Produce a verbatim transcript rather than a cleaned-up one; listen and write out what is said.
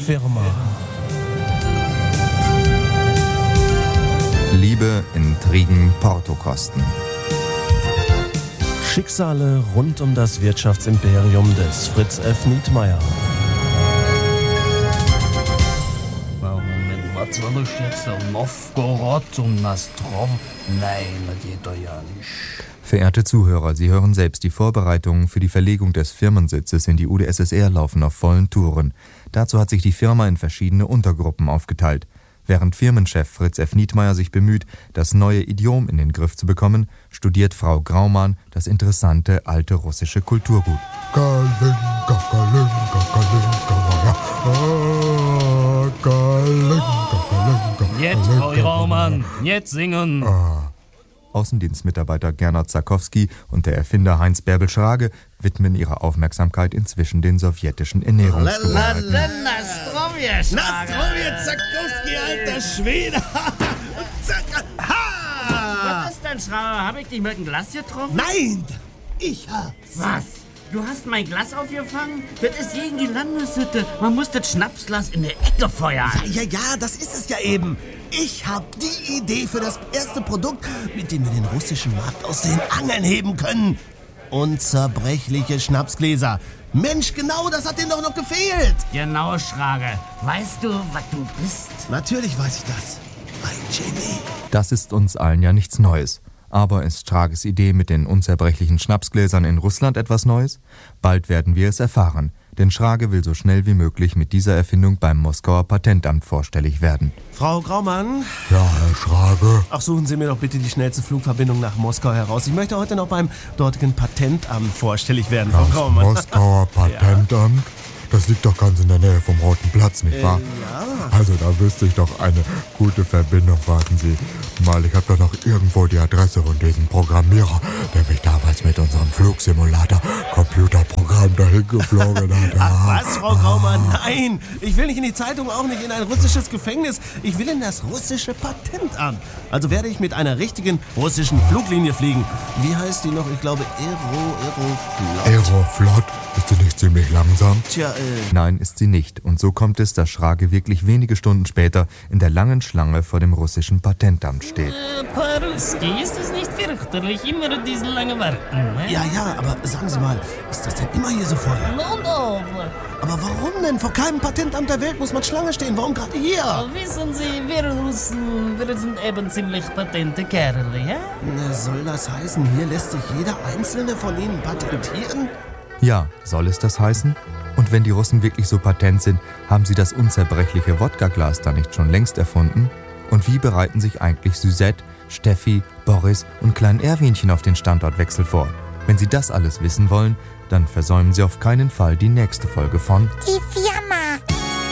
Firma. Liebe, Intrigen, Portokosten. Schicksale rund um das Wirtschaftsimperium des Fritz F. Nietmeyer. Moment, was soll ich jetzt? Novgorod und Nastrov? Nein, das geht doch ja nicht. Verehrte Zuhörer, Sie hören selbst, die Vorbereitungen für die Verlegung des Firmensitzes in die U d S S R laufen auf vollen Touren. Dazu hat sich die Firma in verschiedene Untergruppen aufgeteilt. Während Firmenchef Fritz F. Nietmeyer sich bemüht, das neue Idiom in den Griff zu bekommen, studiert Frau Graumann das interessante alte russische Kulturgut. Kalinka, Kalinka, Kalinka, Kalinka, Kalinka. Jetzt, Frau Graumann, jetzt singen. Außendienstmitarbeiter Gernot Zakowski und der Erfinder Heinz Bärbel-Schrage widmen ihre Aufmerksamkeit inzwischen den sowjetischen Ernährungsgewohnheiten. Nastrovje, Nastrovje, Zakowski, alter Schwede. Was ist denn, Schrauber? Hab ich dich mit dem Glas getroffen? Nein, ich hab's. Was? Du hast mein Glas aufgefangen? Das ist gegen die Landessitte. Man muss das Schnapsglas in der Ecke feuern. Ja, ja, ja, das ist es ja eben. Ich hab die Idee für das erste Produkt, mit dem wir den russischen Markt aus den Angeln heben können. Unzerbrechliche Schnapsgläser. Mensch, genau, das hat denen doch noch gefehlt. Genau, Schrage. Weißt du, was du bist? Natürlich weiß ich das. Ein Genie. Das ist uns allen ja nichts Neues. Aber ist Schrages Idee mit den unzerbrechlichen Schnapsgläsern in Russland etwas Neues? Bald werden wir es erfahren. Denn Schrage will so schnell wie möglich mit dieser Erfindung beim Moskauer Patentamt vorstellig werden. Frau Graumann? Ja, Herr Schrage. Ach, suchen Sie mir doch bitte die schnellste Flugverbindung nach Moskau heraus. Ich möchte heute noch beim dortigen Patentamt vorstellig werden, Frau Das Graumann. Moskauer Patentamt? Das liegt doch ganz in der Nähe vom Roten Platz, nicht wahr? Äh, ja. Also da wüsste ich doch eine gute Verbindung. Warten Sie mal, ich habe doch noch irgendwo die Adresse von diesem Programmierer, der mich damals mit unserem Flugsimulator Computerprogramm dahin geflogen hat. Ach was, Frau Graumann, nein. Ich will nicht in die Zeitung, auch nicht in ein russisches Gefängnis. Ich will in das russische Patentamt. Also werde ich mit einer richtigen russischen Fluglinie fliegen. Wie heißt die noch? Ich glaube Aero, Aeroflot. Aeroflot? Ist die nicht ziemlich langsam? Tja, äh... Nein, ist sie nicht. Und so kommt es, dass Schrage wirklich wenige Stunden später in der langen Schlange vor dem russischen Patentamt steht. Äh, Paruski, ist es nicht fürchterlich, immer diese lange Warten? Ne? Ja, ja, aber sagen Sie mal, ist das denn immer hier so voll? No, no. Aber warum denn? Vor keinem Patentamt der Welt muss man Schlange stehen. Warum gerade hier? Wissen Sie, wir Russen, wir sind eben ziemlich patente Kerle, ja? Na, soll das heißen, hier lässt sich jeder einzelne von Ihnen patentieren? Ja, soll es das heißen? Und wenn die Russen wirklich so patent sind, haben sie das unzerbrechliche Wodkaglas da nicht schon längst erfunden? Und wie bereiten sich eigentlich Suzette, Steffi, Boris und Klein Erwinchen auf den Standortwechsel vor? Wenn Sie das alles wissen wollen, dann versäumen Sie auf keinen Fall die nächste Folge von Die Firma